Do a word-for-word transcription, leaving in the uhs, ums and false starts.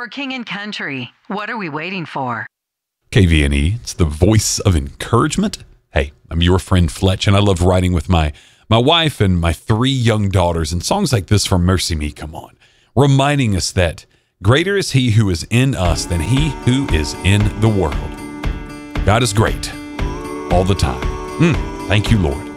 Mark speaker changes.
Speaker 1: For King and Country, what are we waiting for?
Speaker 2: K V N E, it's the voice of encouragement. Hey, I'm your friend Fletch, and I love riding with my, my wife and my three young daughters, and songs like this from Mercy Me come on, reminding us that greater is he who is in us than he who is in the world. God is great all the time. Mm, thank you, Lord.